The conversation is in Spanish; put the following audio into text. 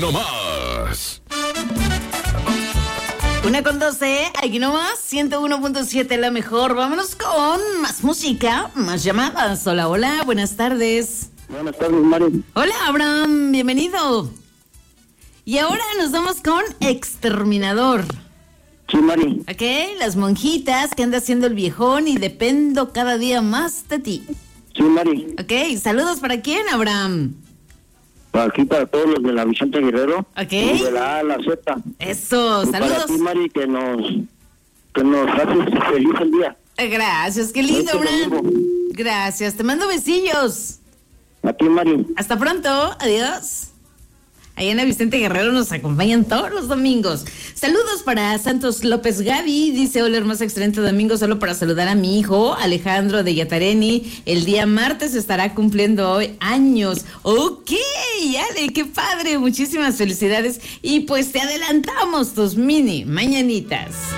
nomás. 1:12, aquí nomás, 101.7 la mejor. Vámonos con más música, más llamadas. Hola, hola, buenas tardes. Buenas tardes, Mari. Hola, Abraham, bienvenido. Y ahora nos vamos con Exterminador. Sí, Mari. Ok, las monjitas que anda haciendo el viejón y dependo cada día más de ti. Sí, Mari. Ok, saludos para quién, Abraham. Aquí para todos los de la Vicente Guerrero. Ok. Los de la A a la Z. Eso, Y saludos. para ti, Mari, que nos haces feliz el día. Gracias, qué lindo, Este Abraham. domingo. Gracias, te mando besillos. A ti, Mari. Hasta pronto, adiós. Allá en la Vicente Guerrero nos acompañan todos los domingos. Saludos para Santos López Gaby. Dice, hola, hermosa, excelente domingo. Solo para saludar a mi hijo, Alejandro de Yatareni. El día martes estará cumpliendo hoy años. Ok, Ale, qué padre. Muchísimas felicidades. Y pues te adelantamos tus mini mañanitas.